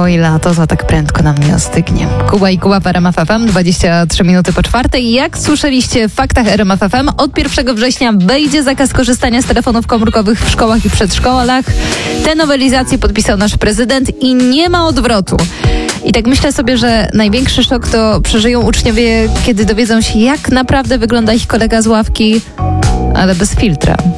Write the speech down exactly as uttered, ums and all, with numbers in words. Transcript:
i lato, to tak prędko nam nie ostygnie. Kuba i Kuba w R M F F M, dwadzieścia trzy minuty po czwartej. Jak słyszeliście w faktach R M F F M, od pierwszego września wejdzie zakaz korzystania z telefonów komórkowych w szkołach i przedszkolach. Te nowelizacje podpisał nasz prezydent i nie ma odwrotu. I tak myślę sobie, że największy szok to przeżyją uczniowie, kiedy dowiedzą się, jak naprawdę wygląda ich kolega z ławki, ale bez filtra.